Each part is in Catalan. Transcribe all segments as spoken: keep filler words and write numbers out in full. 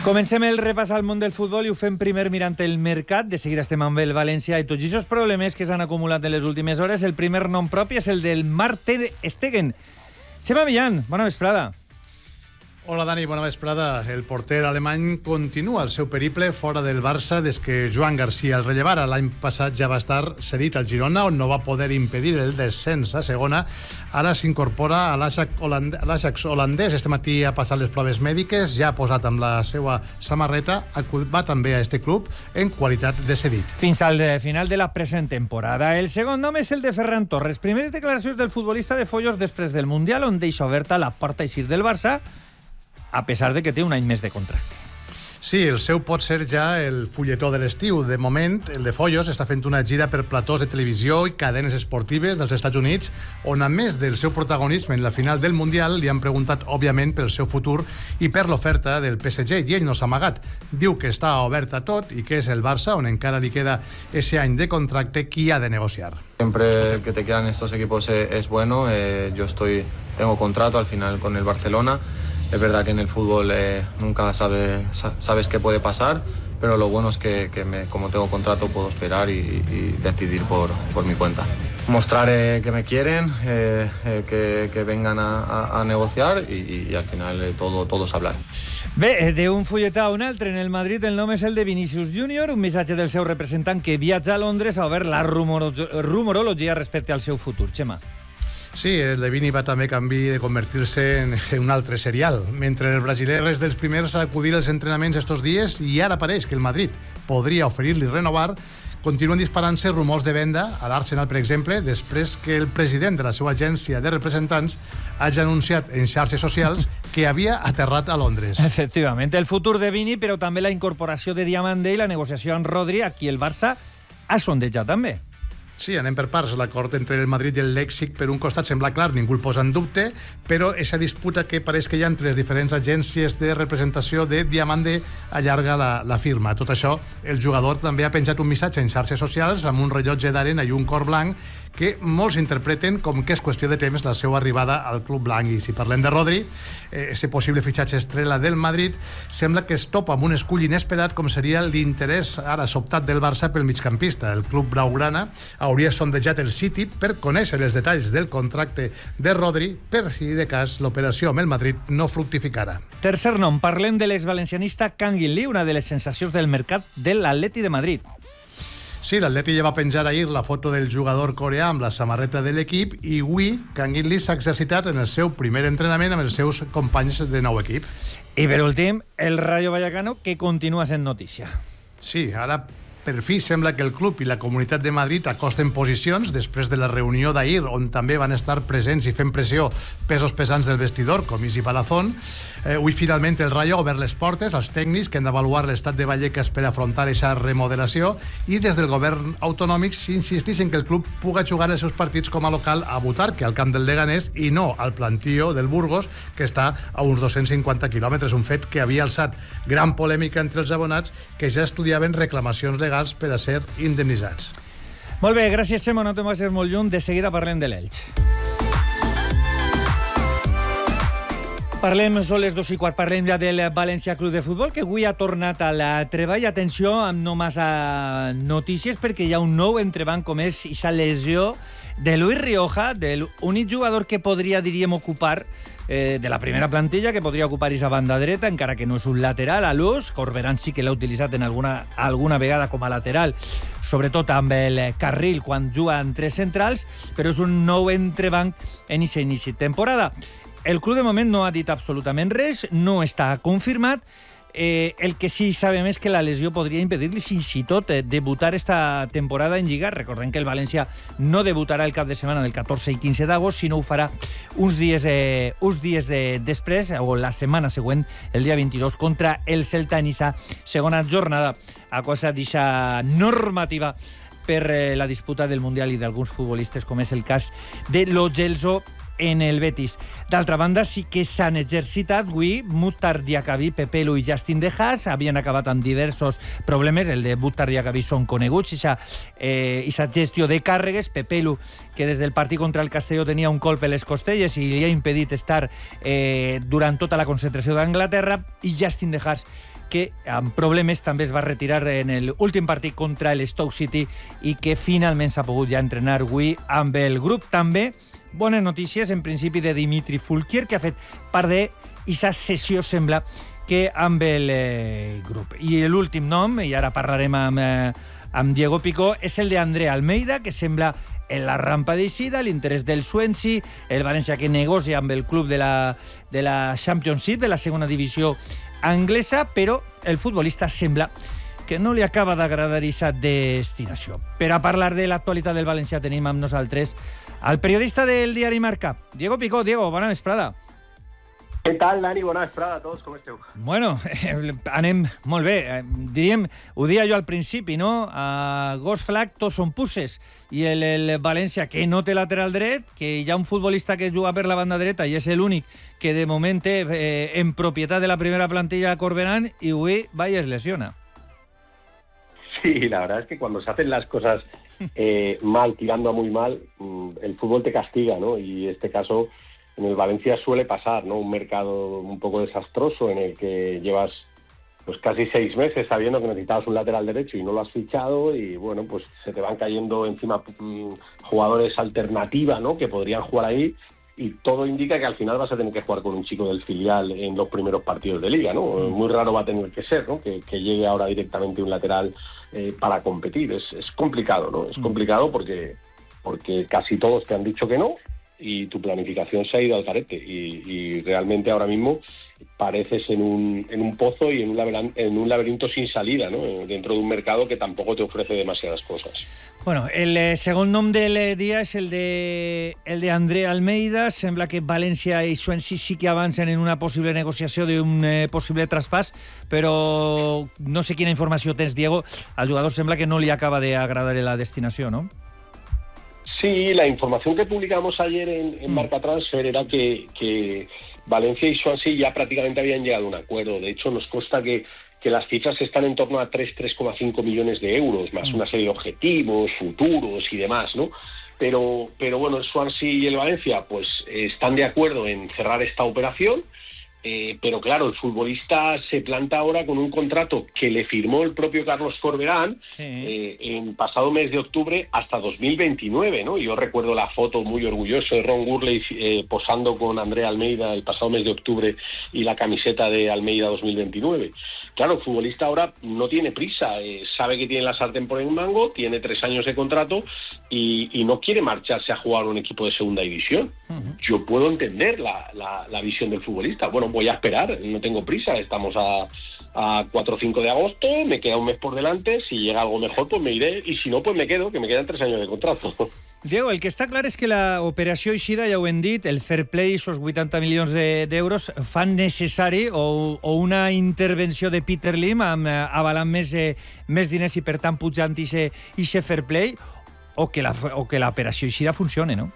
Comencem el repàs al món del futbol i ho fem primer mirant el mercat. De seguida estem amb el València i tots aquests problemes que s'han acumulat en les últimes hores. El primer nom propi és el del Marc ter Stegen. Xema Millán, bona vesprada. Hola Dani, bona vesprada. El porter alemany continua el seu periple fora del Barça des que Joan Garcia el rellevara. L'any passat ja va estar cedit al Girona, on no va poder impedir el descens a segona. Ara s'incorpora a l'Ajax holandès. holandès. Este matí ha passat les proves mèdiques, ja ha posat amb la seva samarreta, va també a este club en qualitat de cedit. Fins al final de la present temporada. El segon nom és el de Ferran Torres. Primeres declaracions del futbolista de Follos després del Mundial, on deixa oberta la porta a eixir del Barça, a pesar de que té un any més de contracte. Sí, el seu pot ser ja el fulletó de l'estiu. De moment, el de Follos està fent una gira per platós de televisió i cadenes esportives dels Estats Units, on a més del seu protagonisme en la final del Mundial li han preguntat, òbviament, pel seu futur i per l'oferta del P S G, i ell no s'ha amagat. Diu que està obert a tot i que és el Barça, on encara li queda ese any de contracte, qui ha de negociar. Siempre que te quedan estos equipos es bueno. Eh, yo estoy, tengo contrato al final con el Barcelona. Es verdad que en el fútbol eh, nunca sabe, sabes qué puede pasar, pero lo bueno es que, que me, como tengo contrato puedo esperar y, y decidir por, por mi cuenta. Mostrar eh, que me quieren, eh, eh, que, que vengan a, a, a negociar y, y al final eh, todo, todo es hablar. Bé, d'un fulletà a un altre, en el Madrid el nom és el de Vinícius Júnior. Un missatge del seu representant que viatja a Londres ha obert la rumoro rumorologia respecte al seu futur. Xema. Sí, el de Vini va també canviar de convertir-se en un altre serial. Mentre el brasiler és dels primers a acudir als entrenaments estos dies i ara pareix que el Madrid podria oferir-li renovar, continuen disparant-se rumors de venda a l'Arsenal, per exemple, després que el president de la seva agència de representants hagi anunciat en xarxes socials que havia aterrat a Londres. Efectivament, el futur de Vini, però també la incorporació de Diamandé i la negociació amb Rodri, a qui el Barça ha sondejat també. Sí, anem per parts. L'acord entre el Madrid i el Leipzig, per un costat, sembla clar, ningú el posa en dubte, però aquesta disputa que pareix que hi ha entre les diferents agències de representació de Diamandé allarga la, la firma. Tot això, el jugador també ha penjat un missatge en xarxes socials amb un rellotge d'arena i un cor blanc que molts interpreten com que és qüestió de temps la seva arribada al club blanc. I si parlem de Rodri, ese possible fitxatge estrella del Madrid, sembla que es topa amb un escull inesperat com seria l'interès ara sobtat del Barça pel migcampista. El club blaugrana hauria sondejat el City per conèixer els detalls del contracte de Rodri per si de cas l'operació amb el Madrid no fructificara. Tercer nom, parlem de l'exvalencianista Kangin Lee, una de les sensacions del mercat de l'Atleti de Madrid. Sí, l'Atleti ja va penjar ahir la foto del jugador coreà amb la samarreta de l'equip i avui Kangin Lee s'ha exercitat en el seu primer entrenament amb els seus companys de nou equip. I per últim, el Rayo Vallecano, que continua sent notícia. Sí, ara per fi sembla que el club i la Comunitat de Madrid acosten posicions després de la reunió d'ahir, on també van estar presents i fent pressió pesos pesants del vestidor, com Isi Palazón. Eh, avui finalment el Rayo ha obert les portes als tècnics que han d'avaluar l'estat de Vallecas per afrontar aquesta remodelació, i des del govern autonòmic s'insisteix en que el club puga jugar els seus partits com a local a Butarque, al camp del Leganés, i no al plantío del Burgos, que està a uns dos-cents cinquanta quilòmetres, un fet que havia alçat gran polèmica entre els abonats que ja estudiaven reclamacions legals per a ser indemnitzats. Molt bé, gràcies, Xema, no te'n vagis molt lluny. De seguida parlem de l'Elx. Parlem, són les dos i quart, parlem ja del València Club de Futbol, que avui ha tornat a la treball. Atenció, amb no massa notícies, perquè hi ha un nou entrebanc, com és aquesta lesió de Luis Rioja, de l'únic jugador que podria, diríem, ocupar eh, de la primera plantilla, que podria ocupar aquesta banda dreta, encara que no és un lateral. A l'ús, Corberán sí que l'ha utilitzat en alguna, alguna vegada com a lateral, sobretot amb el carril quan juga en tres centrals, però és un nou entrebanc en aquest inici de temporada. El club de moment no ha dit absolutament res, no està confirmat. Eh, el que sí sabem és que la lesió podria impedir-li fins i tot eh, debutar esta temporada en Lliga. Recordem que el València no debutarà el cap de setmana del catorze i quinze d'agost, sinó ho farà uns dies, eh, uns dies de, després, o la setmana següent, el dia vint-i-dos, contra el Celta en aquesta segona jornada, a cosa d'aquesta normativa per eh, la disputa del Mundial i d'alguns futbolistes, com és el cas de Lo Celso en el Betis. D'altra banda, sí que s'han exercitat avui Mukhtar Diakabi, Pepelu i Justin De Haas. Havien acabat amb diversos problemes. El de Mukhtar Diakabi són coneguts. Ixa, eh, ixa gestió de càrregues. Pepelu, que des del partit contra el Castelló tenia un colp a les costelles i li ha impedit estar eh, durant tota la concentració d'Anglaterra. I Justin De Haas, que amb problemes també es va retirar en l'últim partit contra el Stoke City i que finalment s'ha pogut ja entrenar avui amb el grup. També bones notícies, en principi, de Dimitri Fulquier, que ha fet part d'aquesta sessió, sembla, que amb el eh, grup. I l'últim nom, i ara parlarem amb, eh, amb Diego Picó, és el d'André Almeida, que sembla en la rampa d'eixida, l'interès del Swansea, el València que negocia amb el club de la, de la Championship, de la segona divisió anglesa, però el futbolista sembla que no li acaba d'agradar aquesta destinació. Per a parlar de l'actualitat del València tenim amb nosaltres el periodista del diari Marca, Diego Picó. Diego, bona vesprada. Què tal, Dani? Bona vesprada a tots, com esteu? Bueno, eh, anem molt bé. Eh, diríem, ho dia jo al principi, no? A gos flac tots són pusses. I el, el València, que no té lateral dret, que hi ha un futbolista que juga per la banda dreta i és l'únic que de moment té eh, en propietat de la primera plantilla a Corberán, y avui vaya es lesiona. Sí, la verdad es que cuando se hacen las cosas eh, mal, tirando a muy mal, el fútbol te castiga, ¿no? Y este caso en el Valencia suele pasar, ¿no? Un mercado un poco desastroso en el que llevas pues casi seis meses sabiendo que necesitabas un lateral derecho y no lo has fichado, y bueno, pues se te van cayendo encima mmm, jugadores alternativa, ¿no? Que podrían jugar ahí, y todo indica que al final vas a tener que jugar con un chico del filial en los primeros partidos de Liga, ¿no? Muy raro va a tener que ser, ¿no? Que, que llegue ahora directamente un lateral eh, para competir. Es, es complicado, ¿no? Es complicado porque, porque casi todos te han dicho que no, y tu planificación se ha ido al carete, y, y realmente ahora mismo pareces en un, en un pozo y en un, laberinto, en un laberinto sin salida, ¿no? Dentro de un mercado que tampoco te ofrece demasiadas cosas. Bueno, el eh, segon nom del eh, dia és el de, el de André Almeida. Sembla que València i Swansea sí que avancen en una possible negociació d'un eh, possible traspàs, però no sé quina informació tens, Diego. Al jugador sembla que no li acaba d'agradar la destinació, ¿no? Sí, la información que publicamos ayer en, en Marca Transfer era que, que Valencia y Swansea ya prácticamente habían llegado a un acuerdo. De hecho, nos consta que, que las cifras están en torno a tres, tres coma cinco millones de euros, más una serie de objetivos, futuros y demás, ¿no? Pero, pero bueno, el Swansea y el Valencia pues están de acuerdo en cerrar esta operación. Eh, pero claro, el futbolista se planta ahora con un contrato que le firmó el propio Carlos Corberán, sí. eh, en pasado mes de octubre hasta dos mil veintinueve, ¿no? Yo recuerdo la foto muy orgulloso de Ron Gurley eh, posando con André Almeida el pasado mes de octubre y la camiseta de Almeida dos mil veintinueve. Claro, el futbolista ahora no tiene prisa, eh, sabe que tiene la sartén por el mango, tiene tres años de contrato y, y no quiere marcharse a jugar a un equipo de segunda división. Uh-huh. Yo puedo entender la, la, la visión del futbolista. Bueno, voy a esperar, no tengo prisa, estamos a, a cuatro o cinco de agosto, me queda un mes por delante, si llega algo mejor pues me iré, y si no pues me quedo, que me quedan tres años de contrato. Diego, el que està clar és que la operació eixida, ja ho hem dit, el fair play, esos vuitanta milions d'euros, de, fan necessari o, o una intervenció de Peter Lim amb, avalant més, eh, més diners i per tant pujant aquest fair play, o que la, o que l'operació eixida funcione, ¿no?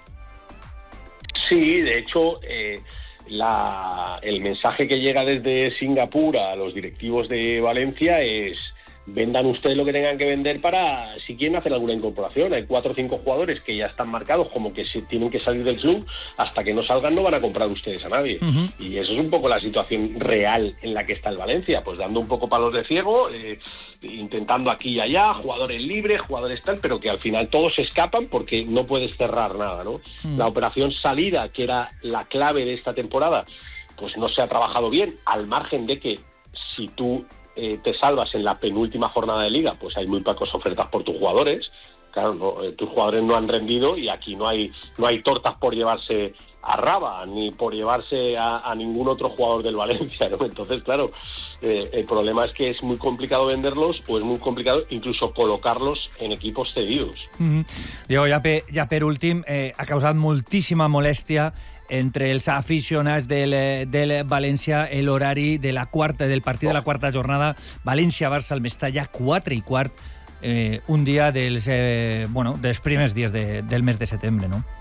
Sí, de hecho, eh, la, el mensaje que llega desde Singapur a los directivos de Valencia es: vendan ustedes lo que tengan que vender para, si quieren hacer alguna incorporación. Hay cuatro o cinco jugadores que ya están marcados como que se tienen que salir del club, hasta que no salgan no van a comprar ustedes a nadie. Uh-huh. Y eso es un poco la situación real en la que está el Valencia, pues dando un poco palos de ciego, eh, intentando aquí y allá, jugadores libres, jugadores tal, pero que al final todos escapan porque no puedes cerrar nada, ¿no? Uh-huh. La operación salida, que era la clave de esta temporada, pues no se ha trabajado bien, al margen de que si tú Eh, te salvas en la penúltima jornada de Liga, pues hay muy pocas ofertas por tus jugadores. Claro, no, eh, tus jugadores no han rendido y aquí no hay no hay tortas por llevarse a Raba ni por llevarse a, a ningún otro jugador del Valencia, ¿no? Entonces, claro, eh, el problema es que es muy complicado venderlos, o es muy complicado incluso colocarlos en equipos cedidos. Mm-hmm. Diego, ja per, ja per últim, eh, ha causat moltíssima molèstia entre els aficionats del, del València l'horari de la quarta, del partit de la quarta jornada València-Barça al Mestalla, quatre i quart, eh, un dia dels, eh, bueno, dels primers dies de, del mes de setembre, no?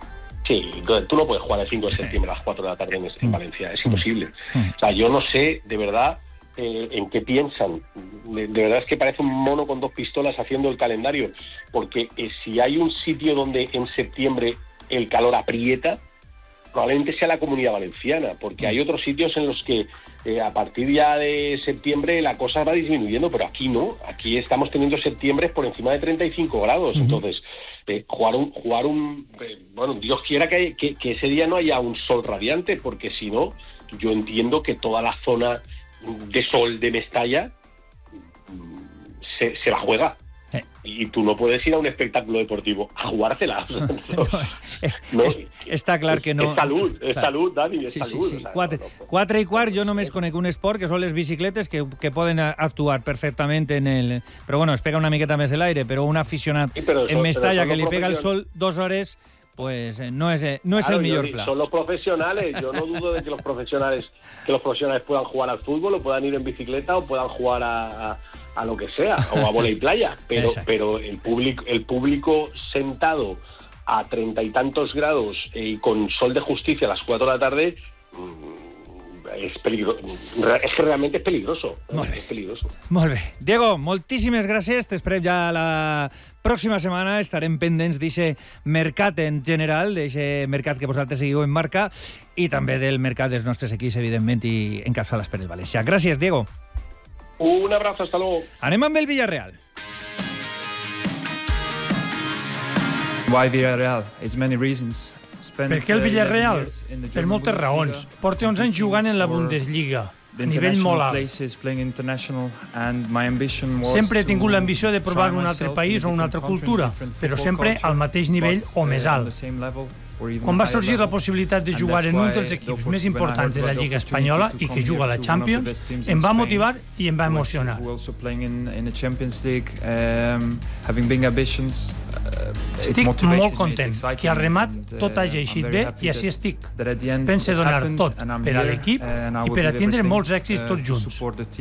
Sí, tú no puedes jugar el cinco de septiembre a las cuatro de la tarde en, en Valencia, es imposible. Mm. O sea, yo no sé, de verdad, eh, en qué piensan. De, de verdad es que parece un mono con dos pistolas haciendo el calendario, porque eh, si hay un sitio donde en septiembre el calor aprieta, probablemente sea la Comunidad Valenciana, porque hay otros sitios en los que eh, a partir ya de septiembre la cosa va disminuyendo, pero aquí no, aquí estamos teniendo septiembre por encima de treinta y cinco grados, uh-huh. Entonces eh, jugar un, jugar un eh, bueno, Dios quiera que, que, que ese día no haya un sol radiante, porque si no, yo entiendo que toda la zona de sol de Mestalla se, se la juega. Y tú no puedes ir a un espectáculo deportivo a jugártela. No, no, es, està clar que no... És salut, és clar. salut, Dani, és sí, salut. Sí, sí. Quatre, no, no, quatre i quart jo només conec un esport, que són les bicicletes, que, que poden actuar perfectament en el... Però bueno, es pega una miqueta més l'aire, però un aficionat sí, però en Mestalla que li pega el sol dos hores, pues no es, no es claro, el millor plan. Son los profesionales, yo no dudo de que los profesionales que los profesionales puedan jugar al fútbol, o puedan ir en bicicleta, o puedan jugar a... a a lo que sea, o a vóley playa, pero, pero el público, el público sentado a treinta y tantos grados eh, y con sol de justicia a las cuatro de la tarde mmm, es peligroso, es que realmente es peligroso, Molt es peligroso. Molt bé. Diego, moltíssimes gràcies, t'esperem ja la pròxima setmana, estarem pendents d'aquest mercat en general, d'aquest mercat que vosaltres seguiu en marca, i també del mercat dels nostres equips, evidentment, i encapçalats per el València. Gràcies, Diego. Un abrazo, hasta luego. Anem amb el Villarreal. Why Villarreal? It's many reasons. Per què el Villarreal? Per moltes raons. Porta onze anys jugant en la Bundesliga, a nivell molt alt. Sempre he tingut l'ambició de provar un altre país o una altra cultura, però sempre al mateix nivell o més alt. Quan va sorgir la possibilitat de jugar en un dels equips més importants de la Lliga Espanyola i que juga a la Champions, em va motivar i em va emocionar. Estic molt content que al remat tot hagi eixit bé i així estic. Pense donar tot per a l'equip i per a tindre molts èxits tots junts.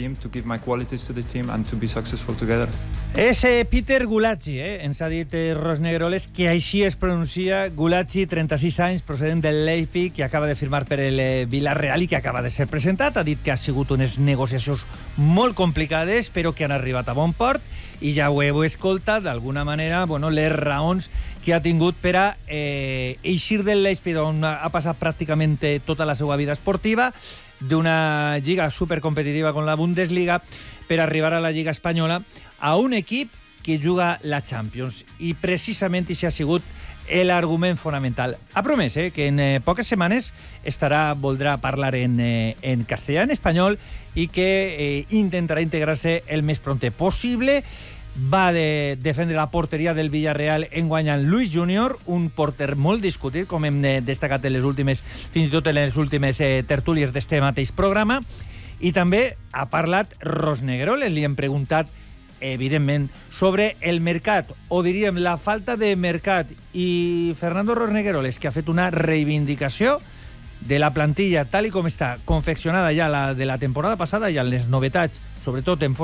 És Peter Gulacsi, eh? Ens ha dit eh, Rosnegueroles que així es pronuncia. Gulacsi, trenta-sis anys, procedent del Leipzig, que acaba de firmar per el eh, Villarreal i que acaba de ser presentat. Ha dit que ha sigut unes negociacions molt complicades, però que han arribat a bon port, i ja ho heu escoltat, d'alguna manera, bueno, les raons que ha tingut per a eh, eixir del Leipzig, on ha passat pràcticament tota la seva vida esportiva, d'una lliga supercompetitiva com la Bundesliga, per arribar a la Lliga Espanyola, a un equip que juga la Champions, i precisament això ha sigut l'argument fonamental. Ha promès eh, que en eh, poques setmanes estarà, voldrà parlar en, eh, en castellà, en espanyol, i que eh, intentarà integrar-se el més prompte possible. Va de defendre la porteria del Villarreal enguanyant Luis Junior, un porter molt discutit, com hem eh, destacat en les últimes, fins i tot en les últimes eh, tertúlies d'este mateix programa. I també ha parlat Rosnegueroles, li hem preguntat evidentment, sobre el mercat, o diríem la falta de mercat, i Fernando Rosnegueroles, que ha fet una reivindicació de la plantilla tal i com està confeccionada ja la de la temporada passada, i les novetats, sobretot en forma